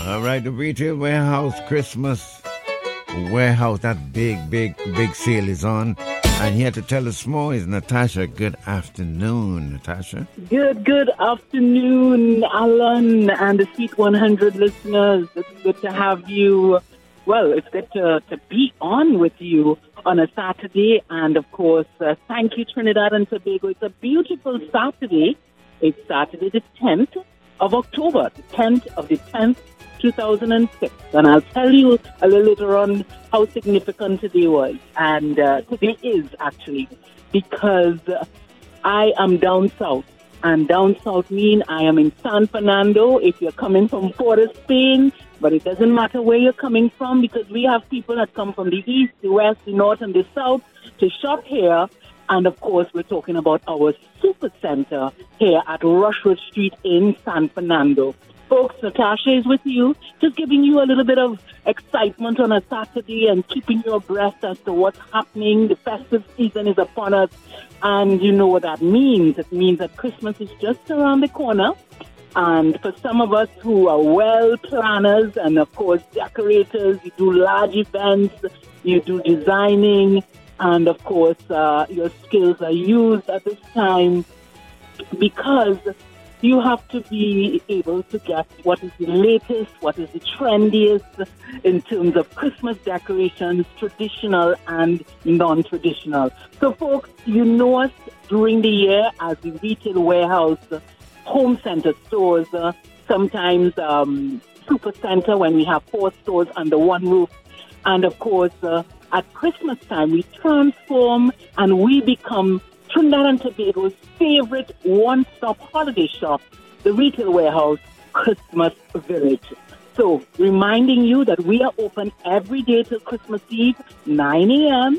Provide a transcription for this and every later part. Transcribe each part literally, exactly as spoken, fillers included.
All right, the Retail Warehouse Christmas Warehouse, that big, big, big sale is on. And here to tell us more is Natasha. Good afternoon, Natasha. Good, good afternoon, Alan and the Sweet one hundred listeners. It's good to have you. Well, it's good to, to be on with you on a Saturday. And, of course, uh, thank you, Trinidad and Tobago. It's a beautiful Saturday. It's Saturday the tenth of October, the tenth of the tenth, two thousand six. And I'll tell you a little later on how significant today was. And uh, today is, actually, because uh, I am down south. And down south mean I am in San Fernando. If you're coming from Port of Spain, but it doesn't matter where you're coming from, because we have people that come from the east, the west, the north, and the south to shop here. And, of course, we're talking about our super center here at Rushwood Street in San Fernando. Folks, Natasha is with you, just giving you a little bit of excitement on a Saturday and keeping you abreast as to what's happening. The festive season is upon us, and you know what that means. It means that Christmas is just around the corner. And for some of us who are well planners and, of course, decorators, you do large events, you do designing, and, of course, uh, your skills are used at this time because you have to be able to get what is the latest, what is the trendiest in terms of Christmas decorations, traditional and non-traditional. So, folks, you know us during the year as the Retail Warehouse Home Center stores, uh, sometimes um, Super Center when we have four stores under one roof. And, of course, uh, at Christmas time, we transform and we become Trinidad and Tobago's favorite one-stop holiday shop, the Retail Warehouse Christmas Village. So, reminding you that we are open every day till Christmas Eve, nine a.m.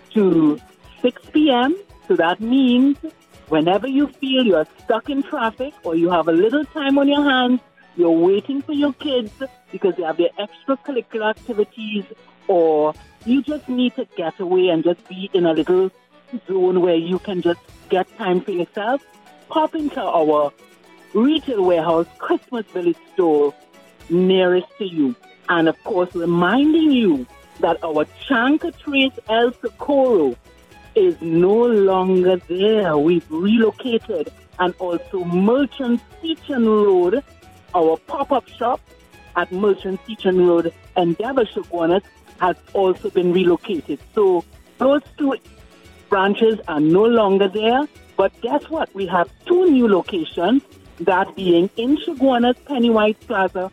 to six p.m. So that means whenever you feel you're stuck in traffic or you have a little time on your hands, you're waiting for your kids because they have their extracurricular activities, or you just need to get away and just be in a little zone where you can just get time for yourself, pop into our Retail Warehouse Christmas Village store nearest to you. And, of course, reminding you that our Chanka Trace El Socorro is no longer there. We've relocated. And also Merchant Seachin Road, our pop-up shop at Merchant Seachin Road, Endeavour Shogunas, has also been relocated. So those two branches are no longer there. But guess what? We have two new locations, that being in Shogunas, Pennywise Plaza,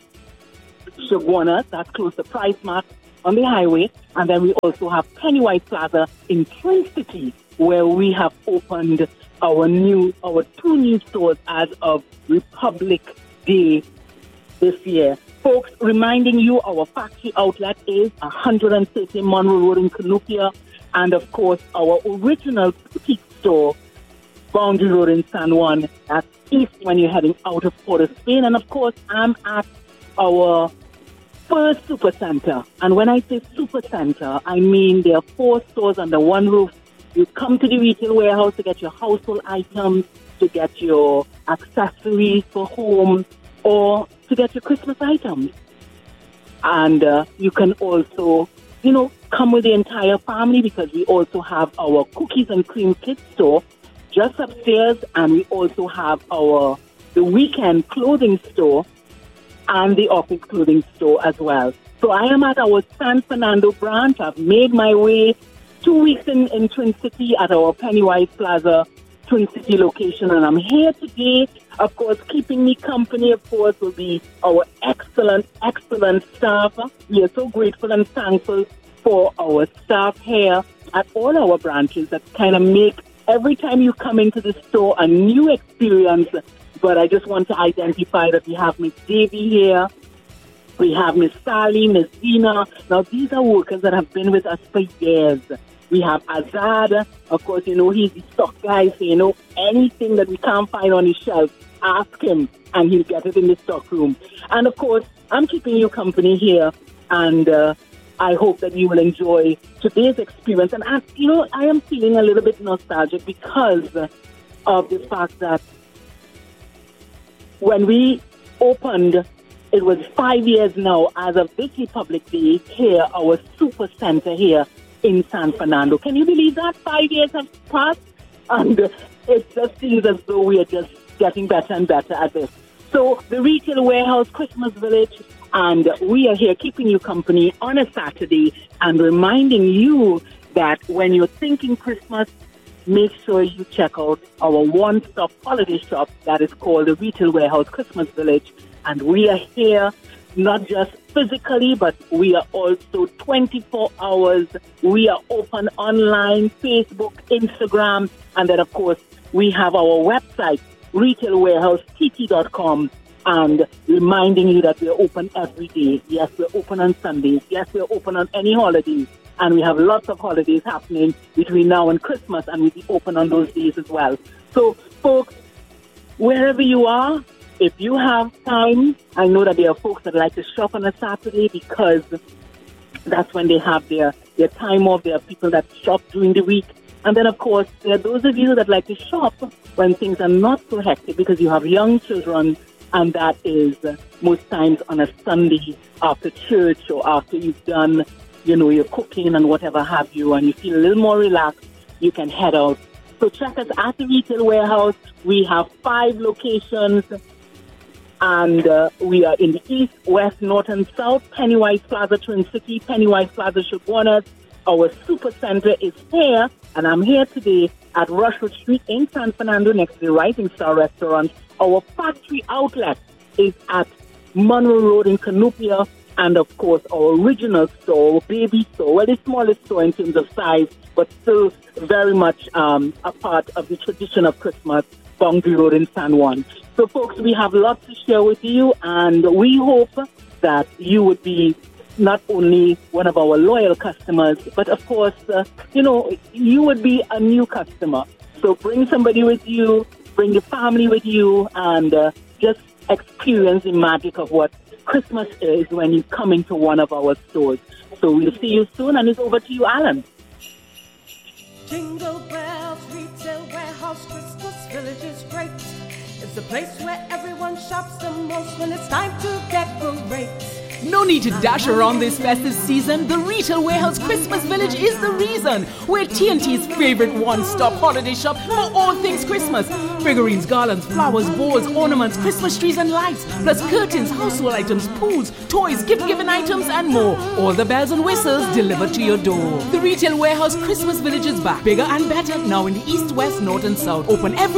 Shogunas, that's close to Price Mart on the highway. And then we also have Pennywise Plaza in Twin City, where we have opened our new, our two new stores as of Republic Day this year. Folks, reminding you, our factory outlet is one hundred thirty Monroe Road in Cunupia. And, of course, our original boutique store, Boundary Road in San Juan, that's east when you're heading out of Port of Spain. And, of course, I'm at our first super center. And when I say super center, I mean there are four stores under one roof. You come to the Retail Warehouse to get your household items, to get your accessories for home, or to get your Christmas items. And uh, you can also, you know, come with the entire family, because we also have our cookies and cream kids store just upstairs, and we also have our the weekend clothing store and the office clothing store as well. So I am at our San Fernando branch. I've made my way two weeks in, in Twin City at our Pennywise Plaza Twin City location, and I'm here today. Of course, keeping me company, of course, will be our excellent, excellent staff. We are so grateful and thankful for our staff here at all our branches that kind of make every time you come into the store a new experience. But I just want to identify that we have Miss Davy here. We have Miss Sally, Miss Dina. Now, these are workers that have been with us for years. We have Azad. Of course, you know, he's the stock guy. So, you know, anything that we can't find on his shelf, ask him, and he'll get it in the stock room. And, of course, I'm keeping you company here. And uh, I hope that you will enjoy today's experience. And, I, you know, I am feeling a little bit nostalgic because of the fact that when we opened it was five years now as of this Republic Day here, our super center here in San Fernando. Can you believe that? Five years have passed, and it just seems as though we are just getting better and better at this. So the Retail Warehouse Christmas Village, and we are here keeping you company on a Saturday and reminding you that when you're thinking Christmas, make sure you check out our one-stop holiday shop that is called the Retail Warehouse Christmas Village. And we are here not just physically, but we are also twenty-four hours. We are open online, Facebook, Instagram, and then, of course, we have our website, retail warehouse t t dot com, and reminding you that we are open every day. Yes, we're open on Sundays. Yes, we're open on any holidays. And we have lots of holidays happening between now and Christmas, and we'll be open on those days as well. So, folks, wherever you are, if you have time, I know that there are folks that like to shop on a Saturday because that's when they have their, their time off. There are people that shop during the week. And then, of course, there are those of you that like to shop when things are not so hectic because you have young children, and that is most times on a Sunday after church or after you've done, you know, your cooking and whatever have you, and you feel a little more relaxed, you can head out. So check us at the Retail Warehouse. We have five locations. And uh, we are in the east, west, north, and south. Pennywise Plaza, Twin City, Pennywise Plaza, Chaguanas. Our super center is here, and I'm here today at Rushwood Street in San Fernando next to the Rising Star Restaurant. Our factory outlet is at Monroe Road in Canopia, and of course our original store, our baby store, well, the smallest store in terms of size, but still very much um, a part of the tradition of Christmas, Boundary Road in San Juan. So, folks, we have lots to share with you, and we hope that you would be not only one of our loyal customers, but, of course, uh, you know, you would be a new customer. So bring somebody with you, bring your family with you, and uh, just experience the magic of what Christmas is when you come into one of our stores. So we'll see you soon, and it's over to you, Alan. Jingle bells, Retail Warehouse, Christmas Village is great. It's the place where everyone shops the most when it's time to decorate. No need to dash around this festive season. The Retail Warehouse Christmas Village is the reason. We're T N T's favorite one-stop holiday shop for all things Christmas. Figurines, garlands, flowers, bows, ornaments, Christmas trees and lights, plus curtains, household items, pools, toys, gift-giving items and more. All the bells and whistles delivered to your door. The Retail Warehouse Christmas Village is back, bigger and better, now in the east, west, north and south. Open every